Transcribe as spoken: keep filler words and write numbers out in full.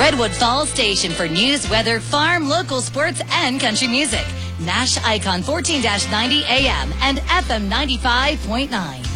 Redwood Falls Station for news, weather, farm, local sports, and country music. Nash Icon fourteen ninety A M and F M ninety-five point nine.